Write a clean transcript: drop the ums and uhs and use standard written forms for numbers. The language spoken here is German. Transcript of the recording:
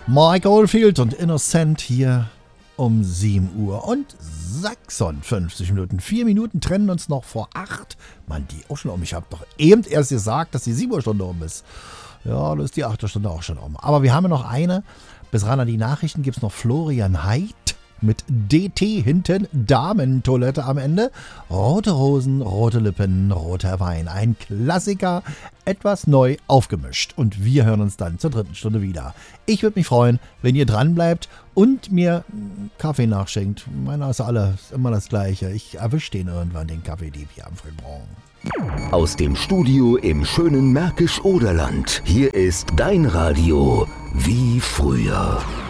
Mike Oldfield und Innocent hier um 7 Uhr und 56 Minuten. 4 Minuten trennen uns noch vor 8. Mann, die auch schon um. Ich habe doch eben erst gesagt, dass die 7 Uhr Stunde um ist. Ja, da ist die 8 Stunde auch schon um. Aber wir haben ja noch eine. Bis ran an die Nachrichten gibt es noch Florian Heid mit DT hinten, Damentoilette am Ende. Rote Hosen, rote Lippen, roter Wein. Ein Klassiker, etwas neu aufgemischt. Und wir hören uns dann zur 3. Stunde wieder. Ich würde mich freuen, wenn ihr dran bleibt und mir Kaffee nachschenkt. Meiner ist immer das Gleiche. Ich erwische den irgendwann, den Kaffeedieb hier am frühen Morgen. Aus dem Studio im schönen Märkisch-Oderland. Hier ist dein Radio wie früher.